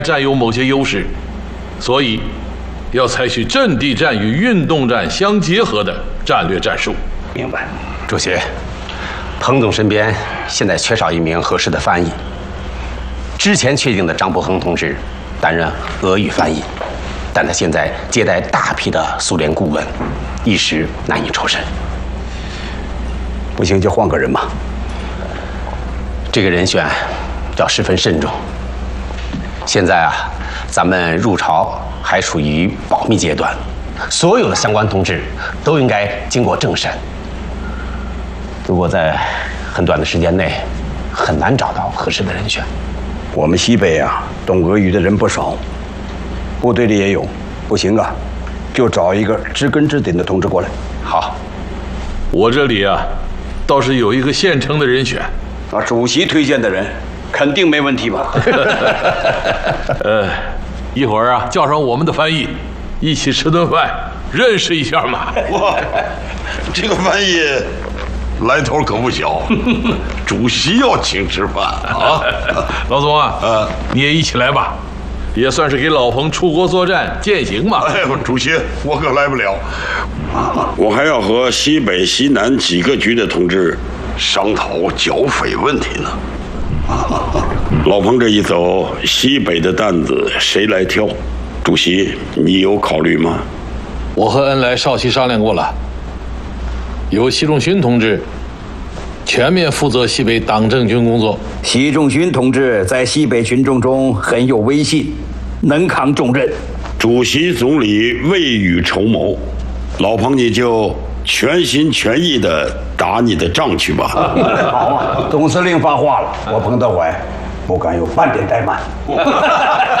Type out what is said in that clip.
占有某些优势，所以要采取阵地战与运动战相结合的战略战术。 明白。 主席，彭总身边现在缺少一名合适的翻译。之前确定的张伯恒同志担任俄语翻译，但他现在接待大批的苏联顾问，一时难以抽身。 不行就换个人嘛。 这个人选要十分慎重。现在啊，咱们入朝还处于保密阶段，所有的相关同志都应该经过政审。如果在很短的时间内很难找到合适的人选。 我们西北啊，懂俄语的人不少，部队里也有。不行啊，就找一个知根知底的同志过来。 好， 我这里啊，倒是有一个现成的人选。 啊，主席推荐的人，肯定没问题吧？ 一会儿啊，叫上我们的翻译，一起吃顿饭，认识一下嘛。 哇，这个翻译来头可不小，主席要请吃饭啊！ 老总啊，你也一起来吧，也算是给老彭出国作战践行嘛。 哎呦，主席，我可来不了，我还要和西北、西南几个局的同志商讨剿匪问题呢。老彭这一走，西北的担子谁来挑？主席，你有考虑吗？ 我和恩来少奇商量过了，由习仲勋同志全面负责西北党政军工作。 习仲勋同志在西北群众中很有威信，能扛重任。 主席总理未雨绸缪，老彭你就全心全意地打你的仗去吧。 好啊，总司令发话了，我彭德怀不敢有半点怠慢。